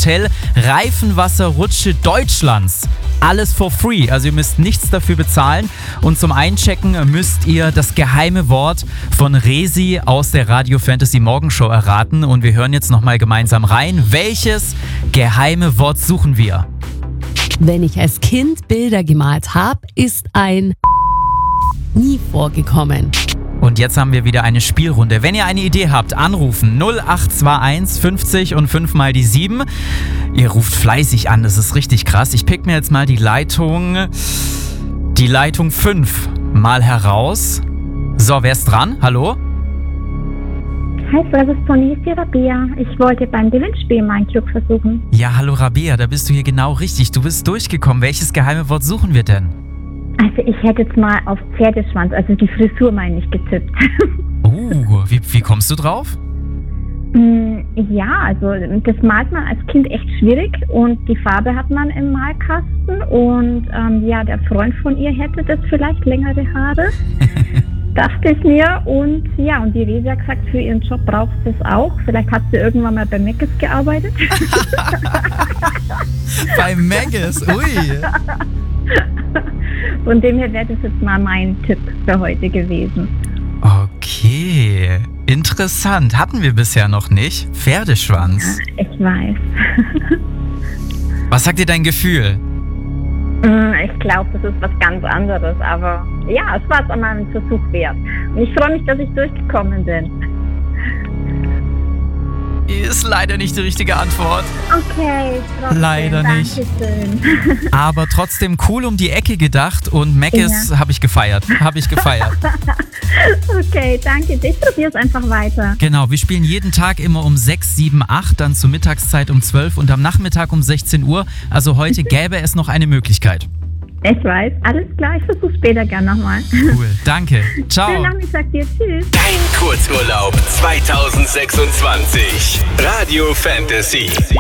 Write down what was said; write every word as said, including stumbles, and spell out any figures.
Hotel Reifenwasserrutsche Deutschlands. Alles for free, also ihr müsst nichts dafür bezahlen und zum Einchecken müsst ihr das geheime Wort von Resi aus der Radio Fantasy Morgenshow erraten und wir hören jetzt nochmal gemeinsam rein. Welches geheime Wort suchen wir? Wenn ich als Kind Bilder gemalt habe, ist ein nie vorgekommen. Und jetzt haben wir wieder eine Spielrunde. Wenn ihr eine Idee habt, anrufen null acht zwei eins fünfzig und fünf mal die sieben. Ihr ruft fleißig an, das ist richtig krass. Ich pick mir jetzt mal die Leitung, die Leitung fünf mal heraus. So, wer ist dran? Hallo? Hi, Servus Toni, hier ist die Rabea. Ich wollte beim Gewinnspiel meinen Glück versuchen. Ja, hallo Rabea, da bist du hier genau richtig. Du bist durchgekommen. Welches geheime Wort suchen wir denn? Also ich hätte jetzt mal auf Pferdeschwanz, also die Frisur meine ich, getippt. Oh, wie, wie kommst du drauf? Ja, also das malt man als Kind echt schwierig und die Farbe hat man im Malkasten und ähm, ja, der Freund von ihr hätte das vielleicht längere Haare, dachte ich mir. Und ja, und die Resi hat gesagt, für ihren Job braucht sie das auch. Vielleicht hat sie irgendwann mal bei Mc's gearbeitet. Bei Mc's, ui. Von dem her wäre das jetzt mal mein Tipp für heute gewesen. Okay, interessant. Hatten wir bisher noch nicht. Pferdeschwanz. Ja, ich weiß. Was sagt dir dein Gefühl? Ich glaube, das ist was ganz anderes, aber ja, es war es einmal ein Versuch wert. Und ich freue mich, dass ich durchgekommen bin. Ist leider nicht die richtige Antwort. Okay, trotzdem. Leider nicht. Dankeschön. Aber trotzdem cool um die Ecke gedacht und Mc's ja. habe ich gefeiert. Habe ich gefeiert. Okay, danke. Ich probiere es einfach weiter. Genau, wir spielen jeden Tag immer um sechs, sieben, acht, dann zur Mittagszeit um zwölf und am Nachmittag um sechzehn Uhr. Also heute gäbe es noch eine Möglichkeit. Ich weiß, alles klar, ich versuche später gern nochmal. Cool, danke. Ciao. Schönen Nachmittag dir, tschüss. Dein Kurzurlaub zwanzig sechsundzwanzig. Radio Fantasy.